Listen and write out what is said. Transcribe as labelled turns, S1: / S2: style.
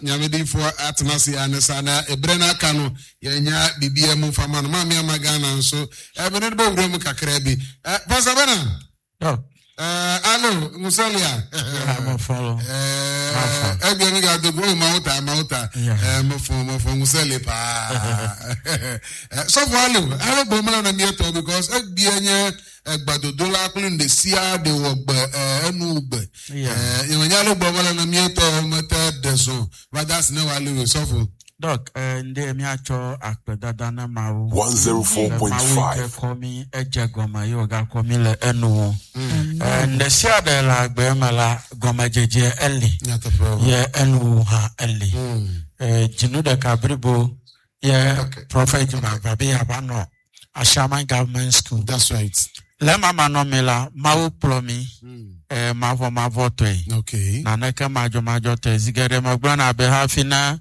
S1: nyamedi for atnasi anesana ebrena kanu yenya bibia mu fama no ma me amagana nso ebene de bawura mu kakra bi Pastor Bernard allo musalia
S2: I'm follow
S1: ebia ga do go mauta mo fo musale pa so for allo bomala na me to because ebia nya egbadodola klin de sia de wogbe enu ugbe yenya lo bomala na me to meta deso brothers na wale so for
S2: Doc, nde mi acho akpedada na mawu
S3: 104.5
S2: komi ejegoma yoga komi le enu nde sia de la gbemala goma jeje eli ye enu ha eli jinu de kabribo ye prophet babi abano Ashama Government School.
S1: That's right.
S2: Le mama no mela mawu plomi mavo toy.
S1: Okay.
S2: Na neka majo te zigere magbana be hafina